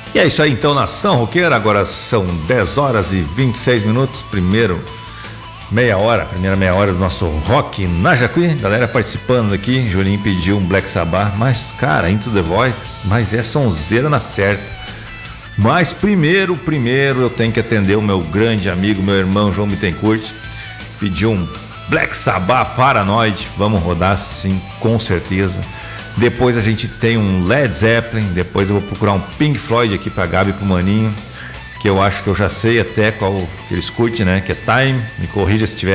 E é isso aí então, Nação Roqueira. Agora são 10 horas e 26 minutos. Primeira meia hora do nosso Rock na Jacuí. Galera participando aqui. Julinho pediu um Black Sabbath, mas cara, Into the Void, mas é sonzeira na certa. Mas primeiro eu tenho que atender o meu grande amigo, meu irmão João Bittencourt. Pediu um Black Sabbath Paranoid. Vamos rodar sim, com certeza. Depois a gente tem um Led Zeppelin. Depois eu vou procurar um Pink Floyd aqui pra Gabi e pro Maninho, que eu acho que eu já sei até qual que eles curtem, né? Que é Time. Me corrija se estiver